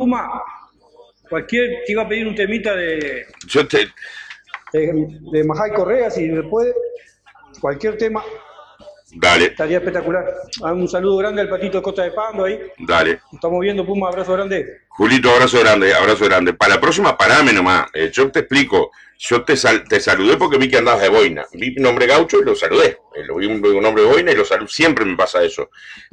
Puma, te iba a pedir un temita de Majay Correa, si me puede, cualquier tema. Dale. Estaría espectacular. Un saludo grande al Patito Costa de Pando ahí. Dale. Estamos viendo, Puma, abrazo grande. Julito, abrazo grande, abrazo grande. Para la próxima, parame nomás. Yo te explico. Yo te saludé porque vi que andabas de boina. Vi un hombre gaucho y lo saludé. Lo vi un hombre de boina y lo saludé. Siempre me pasa eso.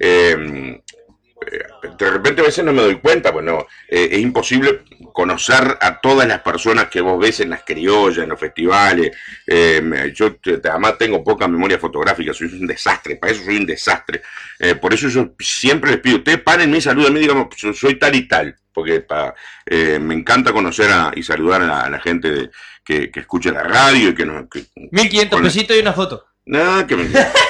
De repente a veces no me doy cuenta, pues no, es imposible conocer a todas las personas que vos ves en las criollas, en los festivales. Yo además tengo poca memoria fotográfica, soy un desastre, para eso soy un desastre. Por eso yo siempre les pido, ustedes párenme y salúdenme, digamos, soy tal y tal, porque me encanta conocer y saludar a la gente que escucha la radio y que nos... 1500 pesitos y una foto. Nada, que me...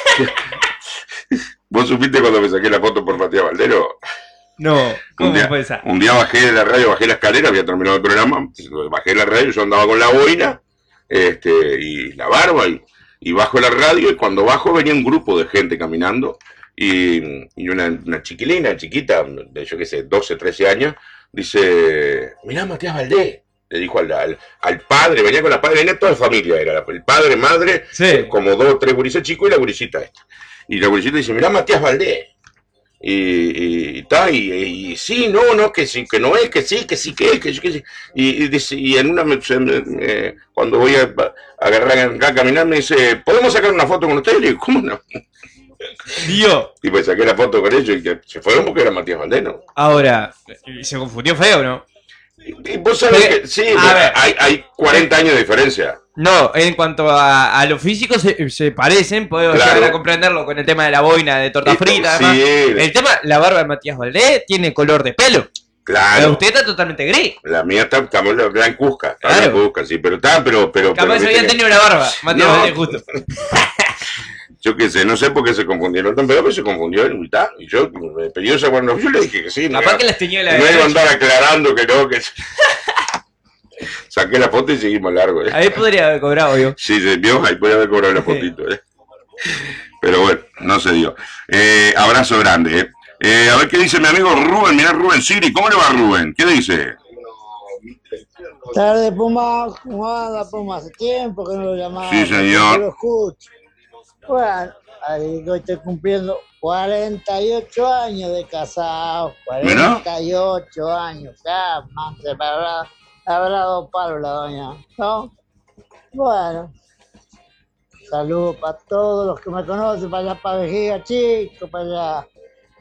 ¿Vos supiste cuando me saqué la foto por Matías Valdero? No, ¿cómo fue esa? Un día bajé de la radio, bajé la escalera, había terminado el programa, bajé de la radio, yo andaba con la boina y la barba y bajo la radio, y cuando bajo venía un grupo de gente caminando y una chiquilina, chiquita, de yo qué sé, 12, 13 años, dice, mirá Matías Valdés. Le dijo al padre, venía con la padre, venía toda la familia, era el padre, madre, sí, como 2 o 3 gurises chicos y la gurisita esta. Y la gurisita dice, mirá Matías Valdés. Y sí, no, que sí, que no es, que sí, que sí, que es, que sí. Y en una, cuando voy a agarrar acá a caminar, me dice, ¿podemos sacar una foto con ustedes? Y le digo, ¿cómo no? Dios. Y pues saqué la foto con ellos y que se fueron porque era Matías Valdés, ¿no? Ahora, se confundió feo, ¿no? Y vos sabés que sí, hay 40 años de diferencia. No, en cuanto a lo físico se parecen, puedo llegar a comprenderlo con el tema de la boina de torta frita. Sí. El tema, la barba de Matías Valdés tiene color de pelo. Claro. La de usted está totalmente gris. La mía está en Cusca. Claro. En Cusca, sí, pero capaz había tenido una barba, Matías Valdés justo. Yo qué sé, no sé por qué se confundieron tan, pero se confundió en mitad. Y yo me pidió esa bueno, yo le dije que sí. Capaz que las tenía la no iba a andar aclarando que no, que saqué la foto y seguimos largo. Ahí podría haber cobrado yo. Sí, se vio, ahí podría haber cobrado la fotito. Pero bueno, no se dio. Abrazo grande. A ver qué dice mi amigo Rubén. Mirá Rubén Siri, ¿cómo le va Rubén? ¿Qué dice? Tarde Puma, ¿cómo anda Puma? Hace tiempo que no lo llamaba. Sí, señor. Lo escucho. Bueno, ahí hoy estoy cumpliendo 48 años de casado. 48 años. Ya, man, se me habrá dado palo la doña, ¿no? Bueno, saludos para todos los que me conocen, para allá, para Vejiga Chico, para allá.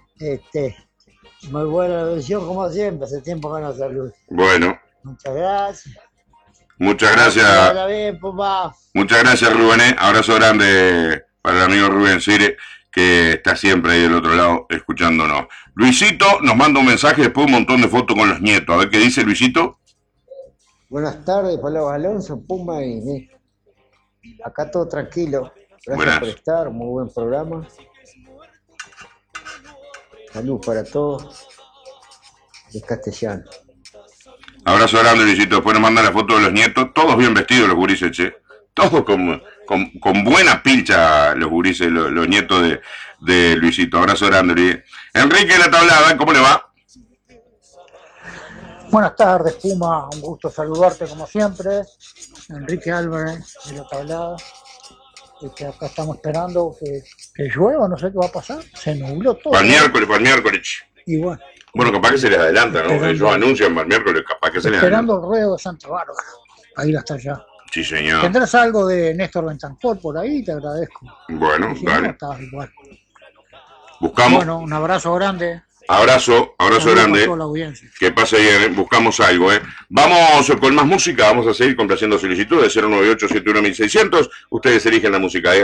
Muy buena la versión como siempre, hace tiempo que no saludo. Bueno. Muchas gracias. Muchas gracias. Bien, muchas gracias, Rubén. Abrazo grande para el amigo Rubén Sire, que está siempre ahí del otro lado escuchándonos. Luisito nos manda un mensaje, después un montón de fotos con los nietos. A ver qué dice Luisito. Buenas tardes, Pablo Alonso, Puma y acá todo tranquilo. Gracias por estar, muy buen programa. Salud para todos. Es castellano. Abrazo grande, Luisito. Después nos manda la foto de los nietos, todos bien vestidos los gurises, che. Todos con buena pincha los gurises, los nietos de Luisito. Abrazo grande, Luis. Enrique de la Tablada, ¿cómo le va? Buenas tardes, Puma. Un gusto saludarte como siempre. Enrique Álvarez de la Tablada. Acá estamos esperando que llueva, no sé qué va a pasar. Se nubló todo. Para el miércoles. Y bueno. Bueno, capaz que se les adelanta, ¿no? Ellos anuncian para el miércoles, capaz que se les adelanta. Esperando el ruedo de Santa Bárbara. Ahí hasta allá. Sí, señor. ¿Tendrás algo de Néstor Bentancur por ahí? Te agradezco. Bueno, si dale. No, estás igual. Buscamos. Bueno, un abrazo grande. Abrazo grande. Que pase bien, buscamos algo, Vamos con más música, vamos a seguir complaciendo solicitudes 098-71-1600. Ustedes eligen la música,